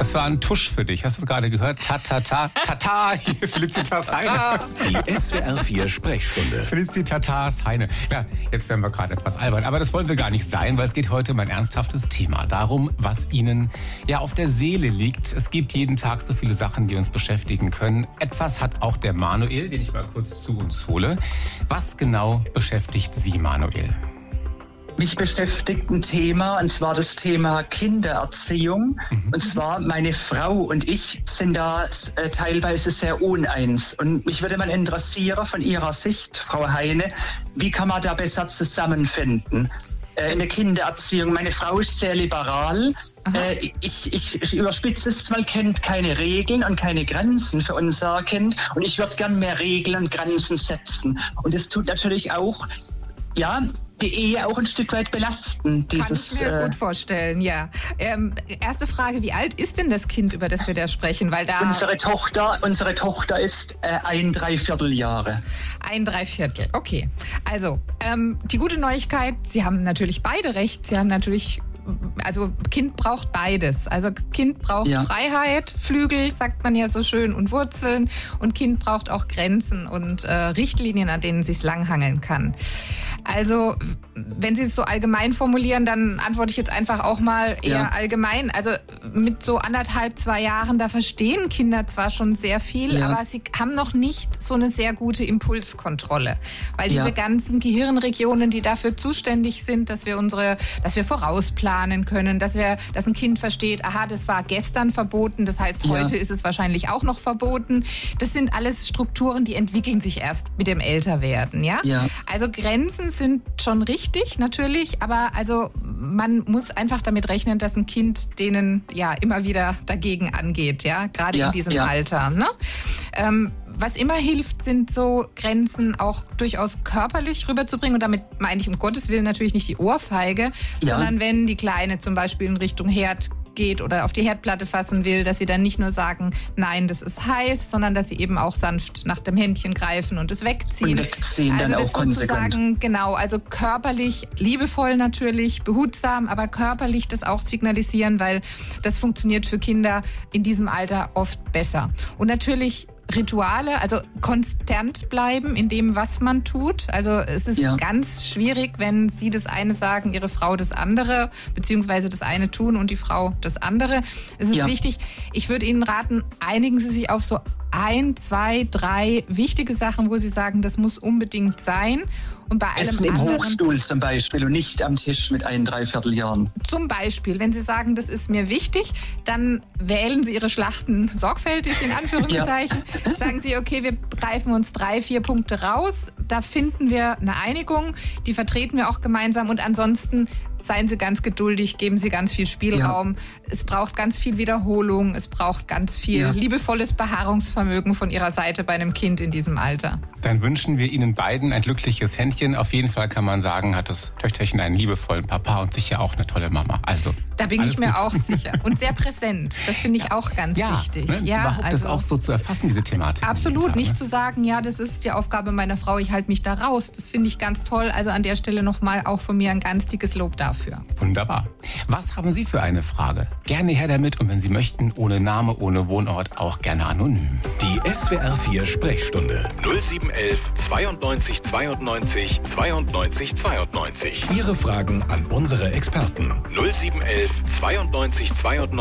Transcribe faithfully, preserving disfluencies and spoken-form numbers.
Das war ein Tusch für dich. Hast du es gerade gehört? Ta, ta, ta, ta, ta. Hier ist Felicitas Heine. Die S W R vier Sprechstunde. Felicitas Heine. Ja, jetzt werden wir gerade etwas albern. Aber das wollen wir gar nicht sein, weil es geht heute um ein ernsthaftes Thema. Darum, was Ihnen ja auf der Seele liegt. Es gibt jeden Tag so viele Sachen, die uns beschäftigen können. Etwas hat auch der Manuel, den ich mal kurz zu uns hole. Was genau beschäftigt Sie, Manuel? Mich beschäftigt ein Thema, und zwar das Thema Kindererziehung. Mhm. Und zwar meine Frau und ich sind da äh, teilweise sehr uneins. Und mich würde mal interessieren von Ihrer Sicht, Frau Heine, wie kann man da besser zusammenfinden? Äh, in der Kindererziehung, meine Frau ist sehr liberal. Äh, ich, ich, ich überspitze es mal, kennt keine Regeln und keine Grenzen für unser Kind. Und ich würde gern mehr Regeln und Grenzen setzen. Und das tut natürlich auch, ja, die Ehe auch ein Stück weit belasten. Dieses, Kann ich mir äh, gut vorstellen, ja. Ähm, erste Frage, wie alt ist denn das Kind, über das wir da sprechen? Weil da unsere Tochter, unsere Tochter ist äh, ein Dreivierteljahre. Ein Dreiviertel, okay. Also, ähm, die gute Neuigkeit, Sie haben natürlich beide recht. Sie haben natürlich... Also Kind braucht beides. Also Kind braucht ja. Freiheit, Flügel, sagt man ja so schön, und Wurzeln. Und Kind braucht auch Grenzen und äh, Richtlinien, an denen es sich langhangeln kann. Also wenn Sie es so allgemein formulieren, dann antworte ich jetzt einfach auch mal eher ja. allgemein. Also mit so anderthalb, zwei Jahren, da verstehen Kinder zwar schon sehr viel, ja. aber sie haben noch nicht so eine sehr gute Impulskontrolle. Weil diese ja. ganzen Gehirnregionen, die dafür zuständig sind, dass wir unsere, dass wir vorausplanen können, dass wir, dass ein Kind versteht, aha, das war gestern verboten, das heißt, heute ja. ist es wahrscheinlich auch noch verboten. Das sind alles Strukturen, die entwickeln sich erst mit dem Älterwerden, ja? ja. Also Grenzen sind schon richtig, natürlich, aber also man muss einfach damit rechnen, dass ein Kind denen ja immer wieder dagegen angeht, ja, gerade ja, in diesem ja. Alter, ne? Ähm, was immer hilft, sind so Grenzen auch durchaus körperlich rüberzubringen. Und damit meine ich um Gottes Willen natürlich nicht die Ohrfeige, ja. sondern wenn die Kleine zum Beispiel in Richtung Herd geht oder auf die Herdplatte fassen will, dass sie dann nicht nur sagen, nein, das ist heiß, sondern dass sie eben auch sanft nach dem Händchen greifen und es wegziehen. Und wegziehen, also dann das auch konsequent. Sozusagen, genau, also körperlich, liebevoll natürlich, behutsam, aber körperlich das auch signalisieren, weil das funktioniert für Kinder in diesem Alter oft besser. Und natürlich Rituale, also konstant bleiben in dem, was man tut. Also es ist ja. ganz schwierig, wenn Sie das eine sagen, Ihre Frau das andere, beziehungsweise das eine tun und die Frau das andere. Es ist ja. wichtig, ich würde Ihnen raten, einigen Sie sich auf so ein, zwei, drei wichtige Sachen, wo Sie sagen, das muss unbedingt sein. Und bei allem Essen im anderen, Hochstuhl zum Beispiel und nicht am Tisch mit ein Dreivierteljahren. Zum Beispiel, wenn Sie sagen, das ist mir wichtig, dann wählen Sie Ihre Schlachten sorgfältig, in Anführungszeichen. Ja. Sagen Sie, okay, wir greifen uns drei, vier Punkte raus. Da finden wir eine Einigung, die vertreten wir auch gemeinsam. Und ansonsten seien Sie ganz geduldig, geben Sie ganz viel Spielraum. Ja. Es braucht ganz viel Wiederholung, es braucht ganz viel ja. liebevolles Beharrungsvermögen von Ihrer Seite bei einem Kind in diesem Alter. Dann wünschen wir Ihnen beiden ein glückliches Händchen. Auf jeden Fall kann man sagen, hat das Töchterchen einen liebevollen Papa und sicher auch eine tolle Mama. Also da bin ich mir gut. auch sicher. Und sehr präsent. Das finde ich ja. auch ganz ja, wichtig. Ne? Ja, überhaupt also, das auch so zu erfassen, diese Thematik. Absolut. Nicht zu sagen, ja, das ist die Aufgabe meiner Frau, ich halte mich da raus. Das finde ich ganz toll. Also an der Stelle nochmal auch von mir ein ganz dickes Lob dafür. Wunderbar. Was haben Sie für eine Frage? Gerne her damit und wenn Sie möchten, ohne Name, ohne Wohnort, auch gerne anonym. Die S W R vier Sprechstunde null sieben eins eins zweiundneunzig zweiundneunzig zweiundneunzig zweiundneunzig. Ihre Fragen an unsere Experten null sieben eins eins zweiundneunzig zweiundneunzig